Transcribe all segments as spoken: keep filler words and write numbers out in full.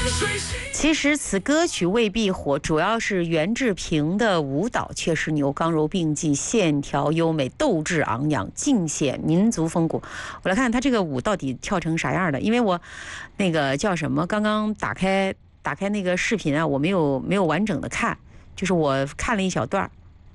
其实此歌曲未必火，主要是袁志平的舞蹈确实牛，刚柔并济，线条优美，斗志昂扬，尽显民族风骨。我来看他这个舞到底跳成啥样的，因为我那个叫什么，刚刚打开打开那个视频啊，我没有没有完整的看，就是我看了一小段。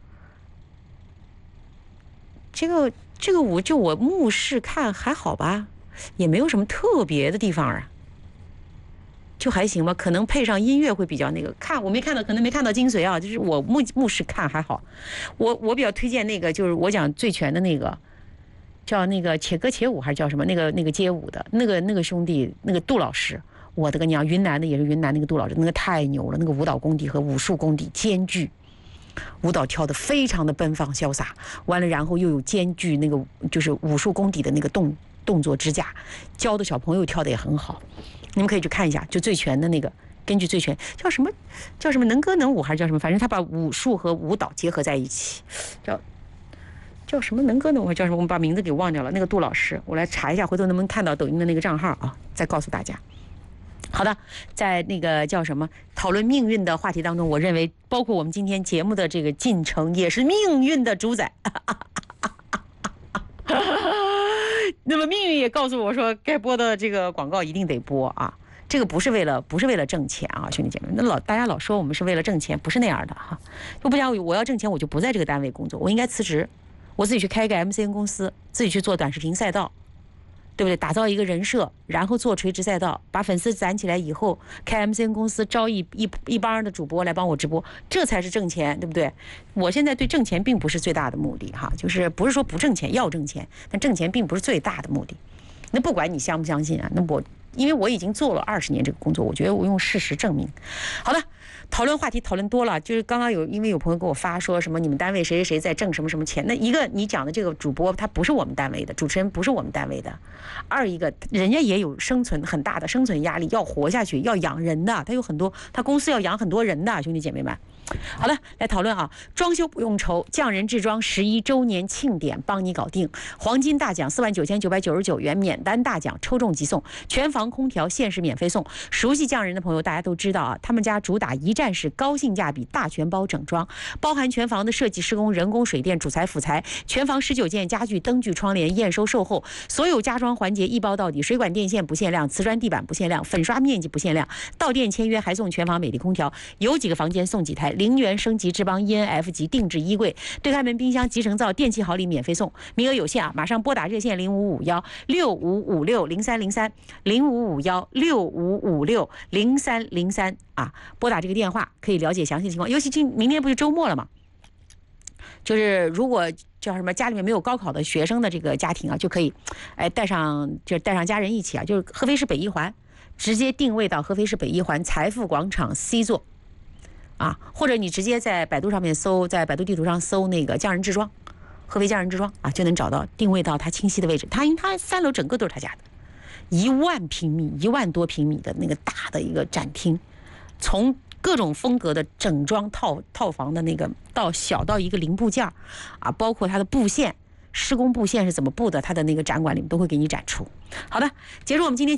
这个这个舞就我目视看还好吧，也没有什么特别的地方啊。就还行吧，可能配上音乐会比较那个。看我没看到，可能没看到精髓啊，就是我目目视看还好。我我比较推荐那个，就是我讲醉拳的那个，叫那个且歌且舞还是叫什么？那个那个街舞的那个那个兄弟，那个杜老师，我的个娘！云南的也是云南那个杜老师，那个太牛了，那个舞蹈功底和武术功底兼具。舞蹈跳得非常的奔放潇洒，完了然后又有兼具那个就是武术功底的那个动动作支架，教的小朋友跳得也很好。你们可以去看一下，就醉拳的那个，根据醉拳叫什么叫什么能歌能舞还是叫什么，反正他把武术和舞蹈结合在一起，叫叫什么能歌能舞还叫什么，我们把名字给忘掉了。那个杜老师，我来查一下，回头能不能看到抖音的那个账号啊，再告诉大家。好的，在那个叫什么讨论命运的话题当中，我认为包括我们今天节目的这个进程也是命运的主宰。那么命运也告诉我说，该播的这个广告一定得播啊！这个不是为了不是为了挣钱啊，兄弟姐妹，那老大家老说我们是为了挣钱，不是那样的哈。就不讲我要挣钱，我就不在这个单位工作，我应该辞职，我自己去开一个 M C N 公司，自己去做短视频赛道。对不对？打造一个人设，然后做垂直赛道，把粉丝攒起来以后，开 M C N 公司，招一一一帮的主播来帮我直播，这才是挣钱，对不对？我现在对挣钱并不是最大的目的哈，就是不是说不挣钱，要挣钱，但挣钱并不是最大的目的。那不管你相不相信啊，那我因为我已经做了二十年这个工作，我觉得我用事实证明。好的。讨论话题讨论多了，就是刚刚有因为有朋友给我发说什么你们单位谁谁谁在挣什么什么钱，那一个你讲的这个主播他不是我们单位的，主持人不是我们单位的，二一个人家也有生存很大的生存压力，要活下去，要养人的，他有很多他公司要养很多人的，兄弟姐妹们。好的，来讨论啊，装修不用愁，匠人制装十一周年庆典帮你搞定，黄金大奖四万九千九百九十九元，免单大奖抽中即送，全房空调限时免费送。熟悉匠人的朋友大家都知道啊，他们家主打一站式高性价比大全包整装，包含全房的设计施工、人工、水电、主材、辅材，全房十九件家具、灯具、窗帘验收售后，所有家装环节一包到底，水管电线不限量，瓷砖地板不限量，粉刷面积不限量，到店签约还送全房美丽空调，有几个房间送几台零元升级智邦 E N F 级定制衣柜，对开门冰箱、集成灶、电器好礼免费送，名额有限啊！马上拨打热线零五五幺六五五六零三零三零五五幺六五五六零三零三啊，拨打这个电话可以了解详细情况。尤其今明天不是周末了吗？就是如果叫什么家里面没有高考的学生的这个家庭啊，就可以，哎带上就带上家人一起啊，就是合肥市北一环，直接定位到合肥市北一环财富广场 C 座。啊，或者你直接在百度上面搜，在百度地图上搜那个匠人制装，合肥匠人制装啊，就能找到定位到它清晰的位置。它因为它三楼整个都是他家的，一万平米、一万多平米的那个大的一个展厅，从各种风格的整装套套房的那个到小到一个零部件啊，包括它的布线、施工布线是怎么布的，它的那个展馆里面都会给你展出。好的，结束我们今天。